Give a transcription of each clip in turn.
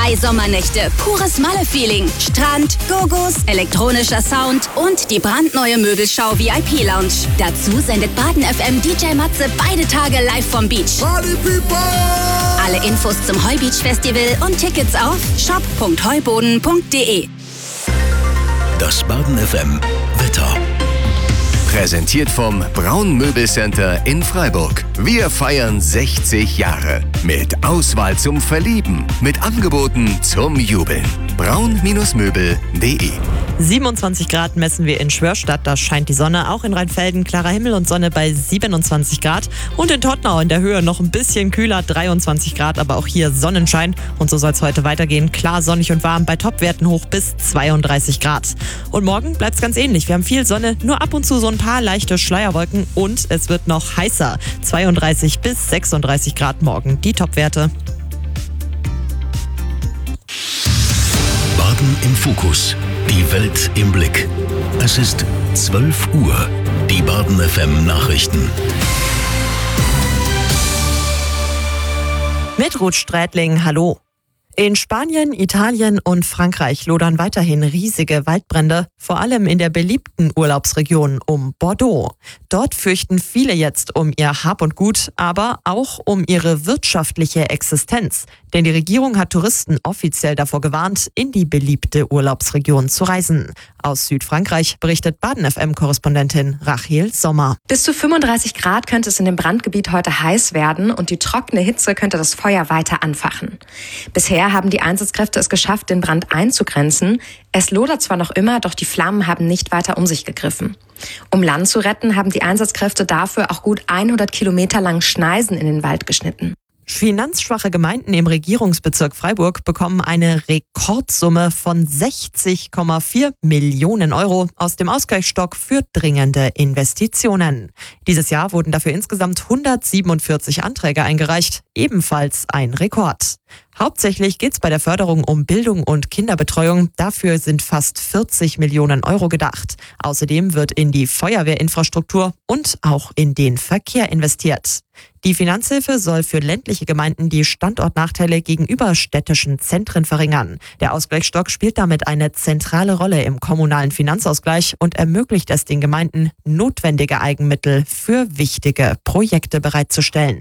3 Sommernächte, pures Malle-Feeling, Strand, Gogos, elektronischer Sound und die brandneue Möbelschau VIP-Lounge. Dazu sendet Baden FM DJ Matze beide Tage live vom Beach. Party People! Alle Infos zum Heubeach Festival und Tickets auf shop.heuboden.de. Das Baden FM Wetter. Präsentiert vom Braun Möbelcenter in Freiburg. Wir feiern 60 Jahre. Mit Auswahl zum Verlieben. Mit Angeboten zum Jubeln. braun-möbel.de 27 Grad messen wir in Schwörstadt, da scheint die Sonne. Auch in Rheinfelden klarer Himmel und Sonne bei 27 Grad. Und in Todtnau in der Höhe noch ein bisschen kühler, 23 Grad, aber auch hier Sonnenschein. Und so soll es heute weitergehen. Klar, sonnig und warm, bei Topwerten hoch bis 32 Grad. Und morgen bleibt es ganz ähnlich. Wir haben viel Sonne, nur ab und zu so ein paar leichte Schleierwolken. Und es wird noch heißer. 32 bis 36 Grad morgen, die Topwerte. Baden im Fokus. Die Welt im Blick. Es ist 12 Uhr. Die Baden FM Nachrichten. Mit Ruth Strätling, hallo. In Spanien, Italien und Frankreich lodern weiterhin riesige Waldbrände, vor allem in der beliebten Urlaubsregion um Bordeaux. Dort fürchten viele jetzt um ihr Hab und Gut, aber auch um ihre wirtschaftliche Existenz. Denn die Regierung hat Touristen offiziell davor gewarnt, in die beliebte Urlaubsregion zu reisen. Aus Südfrankreich berichtet Baden-FM-Korrespondentin Rachel Sommer. Bis zu 35 Grad könnte es in dem Brandgebiet heute heiß werden und die trockene Hitze könnte das Feuer weiter anfachen. Bisher haben die Einsatzkräfte es geschafft, den Brand einzugrenzen. Es lodert zwar noch immer, doch die Flammen haben nicht weiter um sich gegriffen. Um Land zu retten, haben die Einsatzkräfte dafür auch gut 100 Kilometer lang Schneisen in den Wald geschnitten. Finanzschwache Gemeinden im Regierungsbezirk Freiburg bekommen eine Rekordsumme von 60,4 Millionen Euro aus dem Ausgleichsstock für dringende Investitionen. Dieses Jahr wurden dafür insgesamt 147 Anträge eingereicht, ebenfalls ein Rekord. Hauptsächlich geht es bei der Förderung um Bildung und Kinderbetreuung. Dafür sind fast 40 Millionen Euro gedacht. Außerdem wird in die Feuerwehrinfrastruktur und auch in den Verkehr investiert. Die Finanzhilfe soll für ländliche Gemeinden die Standortnachteile gegenüber städtischen Zentren verringern. Der Ausgleichsstock spielt damit eine zentrale Rolle im kommunalen Finanzausgleich und ermöglicht es den Gemeinden, notwendige Eigenmittel für wichtige Projekte bereitzustellen.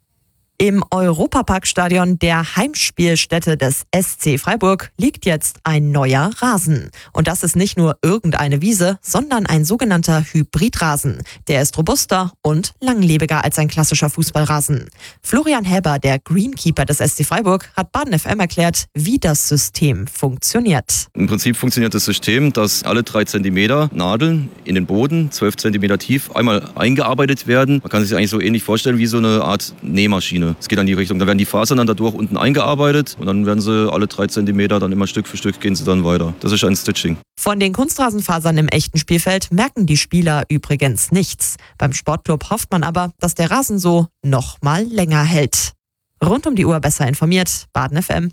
Im Europaparkstadion der Heimspielstätte des SC Freiburg liegt jetzt ein neuer Rasen. Und das ist nicht nur irgendeine Wiese, sondern ein sogenannter Hybridrasen. Der ist robuster und langlebiger als ein klassischer Fußballrasen. Florian Häber, der Greenkeeper des SC Freiburg, hat Baden FM erklärt, wie das System funktioniert. Im Prinzip funktioniert das System, dass alle 3 Zentimeter Nadeln in den Boden, 12 Zentimeter tief, einmal eingearbeitet werden. Man kann sich eigentlich so ähnlich vorstellen wie so eine Art Nähmaschine. Es geht dann in die Richtung, da werden die Fasern dann dadurch unten eingearbeitet und dann werden sie alle 3 Zentimeter, dann immer Stück für Stück gehen sie dann weiter. Das ist ein Stitching. Von den Kunstrasenfasern im echten Spielfeld merken die Spieler übrigens nichts. Beim Sportclub hofft man aber, dass der Rasen so noch mal länger hält. Rund um die Uhr besser informiert, Baden FM.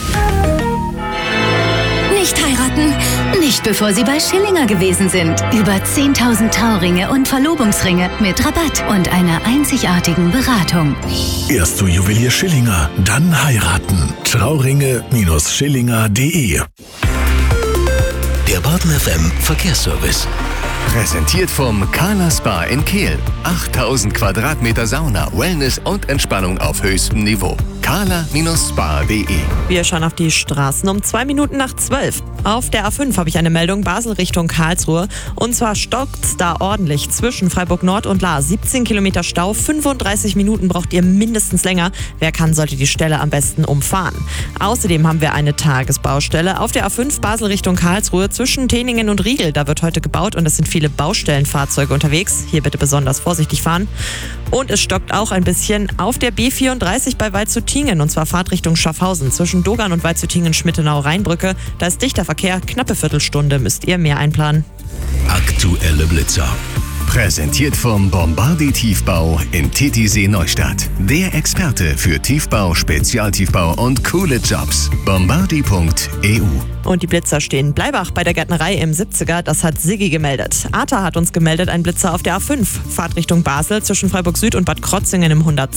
Nicht heiraten? Nicht bevor Sie bei Schillinger gewesen sind. Über 10.000 Trauringe und Verlobungsringe mit Rabatt und einer einzigartigen Beratung. Erst zu Juwelier Schillinger, dann heiraten. Trauringe-Schillinger.de. Der Baden FM Verkehrsservice. Präsentiert vom Kala Spa in Kehl. 8000 Quadratmeter Sauna, Wellness und Entspannung auf höchstem Niveau. kala-spa.de. Wir schauen auf die Straßen um 2 Minuten nach 12. Auf der A5 habe ich eine Meldung, Basel Richtung Karlsruhe. Und zwar stockt's da ordentlich zwischen Freiburg Nord und Lahr. 17 Kilometer Stau, 35 Minuten braucht ihr mindestens länger. Wer kann, sollte die Stelle am besten umfahren. Außerdem haben wir eine Tagesbaustelle auf der A5 Basel Richtung Karlsruhe zwischen Teningen und Riegel. Da wird heute gebaut und es sind viele Baustellenfahrzeuge unterwegs. Hier bitte besonders vorsichtig fahren. Und es stockt auch ein bisschen auf der B34 bei Waldshüttingen, und zwar Fahrtrichtung Schaffhausen zwischen Dogan und Waldshüttingen-Schmittenau-Rheinbrücke. Da ist dichter Verkehr, knappe Viertelstunde müsst ihr mehr einplanen. Aktuelle Blitzer. Präsentiert vom Bombardi Tiefbau in Titisee Neustadt. Der Experte für Tiefbau, Spezialtiefbau und coole Jobs. Bombardi.eu. Und die Blitzer stehen Bleibach bei der Gärtnerei im 70er, das hat Siggi gemeldet. Ata hat uns gemeldet, ein Blitzer auf der A5, Fahrtrichtung Basel zwischen Freiburg Süd und Bad Krotzingen im 100.